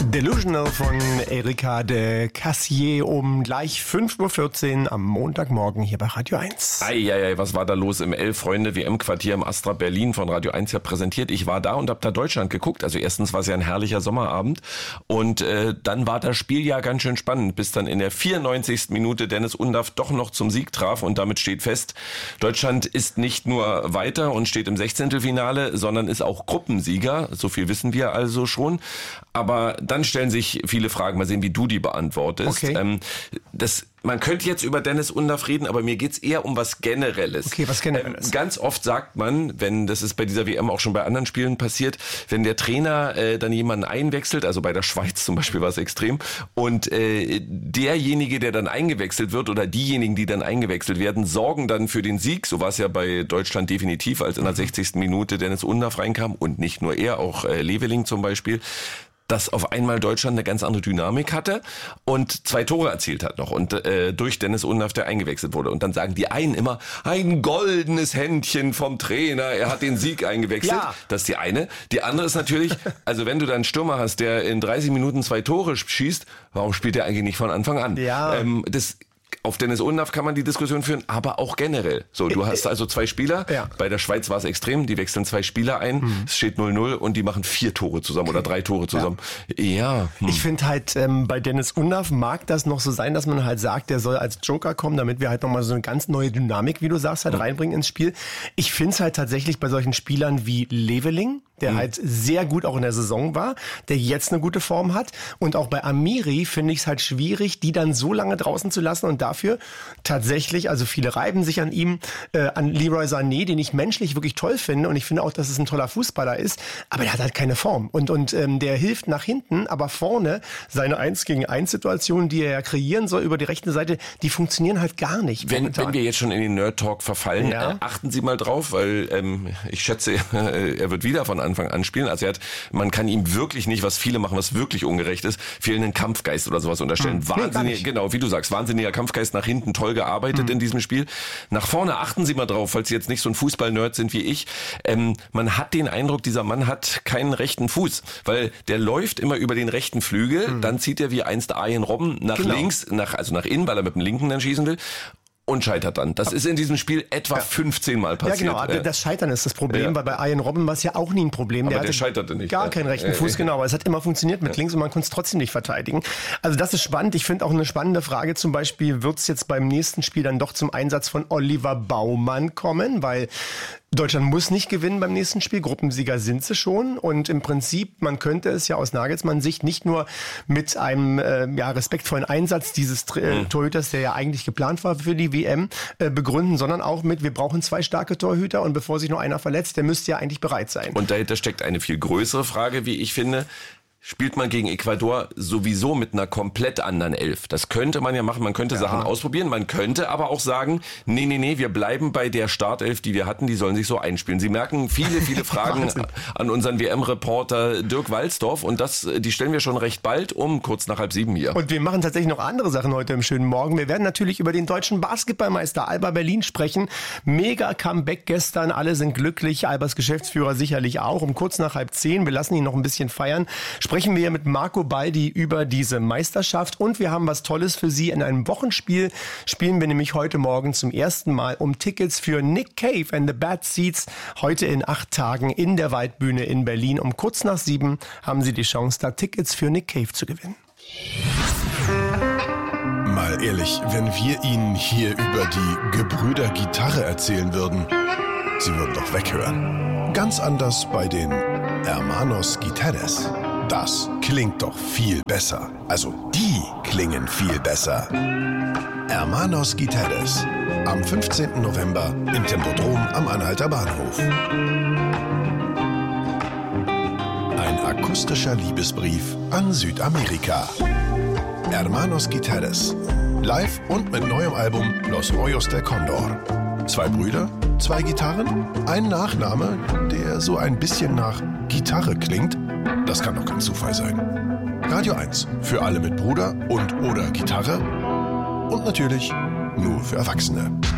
Delusional von Erika de Cassier um gleich 5.14 Uhr am Montagmorgen hier bei Radio 1. Eieiei, was war da los im Elf-Freunde-WM-Quartier im Astra Berlin von Radio 1 ja präsentiert. Ich war da und hab da Deutschland geguckt. Also erstens war es ja ein herrlicher Sommerabend und dann war das Spiel ja ganz schön spannend, bis dann in der 94. Minute Dennis Undaff doch noch zum Sieg traf und damit steht fest, Deutschland ist nicht nur weiter und steht im 16. Finale, sondern ist auch Gruppensieger. So viel wissen wir also schon. Aber dann stellen sich viele Fragen. Mal sehen, wie du die beantwortest. Okay. Man könnte jetzt über Dennis Undaff reden, aber mir geht's eher um was Generelles. Okay, was Generelles. Ganz oft sagt man, das ist bei dieser WM auch schon bei anderen Spielen passiert, wenn der Trainer dann jemanden einwechselt, also bei der Schweiz zum Beispiel war es extrem, und derjenige, der dann eingewechselt wird oder diejenigen, die dann eingewechselt werden, sorgen dann für den Sieg. So war es ja bei Deutschland definitiv, als in der 60. Minute Dennis Undaff reinkam und nicht nur er, auch Leveling zum Beispiel, dass auf einmal Deutschland eine ganz andere Dynamik hatte und 2 Tore erzielt hat noch und durch Dennis Undaff, der eingewechselt wurde. Und dann sagen die einen immer, ein goldenes Händchen vom Trainer, er hat den Sieg eingewechselt. Ja. Das ist die eine. Die andere ist natürlich, also wenn du dann einen Stürmer hast, der in 30 Minuten 2 Tore schießt, warum spielt er eigentlich nicht von Anfang an? Ja. Auf Dennis Undaff kann man die Diskussion führen, aber auch generell. So, du hast also 2 Spieler. Ja. Bei der Schweiz war es extrem. Die wechseln 2 Spieler ein. Es steht 0-0 und die machen 4 Tore zusammen oder 3 Tore zusammen. Ja. Ich finde halt, bei Dennis Undaff mag das noch so sein, dass man halt sagt, der soll als Joker kommen, damit wir halt nochmal so eine ganz neue Dynamik, wie du sagst, halt reinbringen ins Spiel. Ich finde es halt tatsächlich bei solchen Spielern wie Leveling, der halt sehr gut auch in der Saison war, der jetzt eine gute Form hat. Und auch bei Amiri finde ich es halt schwierig, die dann so lange draußen zu lassen und dafür tatsächlich, also viele reiben sich an ihm, an Leroy Sané, den ich menschlich wirklich toll finde und ich finde auch, dass es ein toller Fußballer ist, aber der hat halt keine Form und der hilft nach hinten, aber vorne seine 1-gegen-1-Situationen, die er ja kreieren soll über die rechte Seite, die funktionieren halt gar nicht. Wenn wir jetzt schon in den Nerd-Talk verfallen, achten Sie mal drauf, weil ich schätze, er wird wieder von Anfang an spielen. Also man kann ihm wirklich nicht, was viele machen, was wirklich ungerecht ist, fehlenden Kampfgeist oder sowas unterstellen. Wahnsinnig, genau, wie du sagst, wahnsinniger Kampfgeist nach hinten, toll gearbeitet in diesem Spiel. Nach vorne achten Sie mal drauf, falls Sie jetzt nicht so ein Fußball-Nerd sind wie ich. Man hat den Eindruck, dieser Mann hat keinen rechten Fuß, weil der läuft immer über den rechten Flügel, dann zieht er wie einst Arjen Robben nach links, nach innen, weil er mit dem linken dann schießen will. Und scheitert dann. Das ist in diesem Spiel etwa 15 Mal passiert. Ja, genau. Das Scheitern ist das Problem, weil bei Arjen Robben war es ja auch nie ein Problem. Aber der scheiterte nicht. Gar keinen rechten Fuß, genau. Aber es hat immer funktioniert mit links und man konnte es trotzdem nicht verteidigen. Also das ist spannend. Ich finde auch eine spannende Frage zum Beispiel, wird es jetzt beim nächsten Spiel dann doch zum Einsatz von Oliver Baumann kommen? Weil Deutschland muss nicht gewinnen beim nächsten Spiel. Gruppensieger sind sie schon. Und im Prinzip, man könnte es ja aus Nagelsmanns Sicht nicht nur mit einem respektvollen Einsatz dieses Torhüters, der ja eigentlich geplant war für die WM, begründen, sondern auch mit, wir brauchen 2 starke Torhüter und bevor sich noch einer verletzt, der müsste ja eigentlich bereit sein. Und dahinter steckt eine viel größere Frage, wie ich finde. Spielt man gegen Ecuador sowieso mit einer komplett anderen Elf. Das könnte man ja machen, man könnte Sachen ausprobieren, man könnte aber auch sagen, nee, wir bleiben bei der Startelf, die wir hatten, die sollen sich so einspielen. Sie merken viele Fragen an unseren WM-Reporter Dirk Walzdorf und die stellen wir schon recht bald kurz nach 6:30 hier. Und wir machen tatsächlich noch andere Sachen heute im schönen Morgen. Wir werden natürlich über den deutschen Basketballmeister Alba Berlin sprechen. Mega Comeback gestern, alle sind glücklich, Albas Geschäftsführer sicherlich auch. Kurz nach 9:30, wir lassen ihn noch ein bisschen feiern, sprechen wir mit Marco Baldi über diese Meisterschaft und wir haben was Tolles für Sie. In einem Wochenspiel spielen wir nämlich heute Morgen zum ersten Mal um Tickets für Nick Cave and the Bad Seeds. Heute in 8 Tagen in der Waldbühne in Berlin. Kurz nach 7 haben Sie die Chance, da Tickets für Nick Cave zu gewinnen. Mal ehrlich, wenn wir Ihnen hier über die Gebrüder Gitarre erzählen würden, Sie würden doch weghören. Ganz anders bei den Hermanos Guitarres. Das klingt doch viel besser. Also, die klingen viel besser. Hermanos Guitarres. Am 15. November im Tempodrom am Anhalter Bahnhof. Ein akustischer Liebesbrief an Südamerika. Hermanos Guitarres. Live und mit neuem Album Los Rollos del Condor. 2 Brüder, 2 Gitarren, ein Nachname, der so ein bisschen nach Gitarre klingt. Das kann doch kein Zufall sein. Radio 1 für alle mit Bruder und/oder Gitarre und natürlich nur für Erwachsene.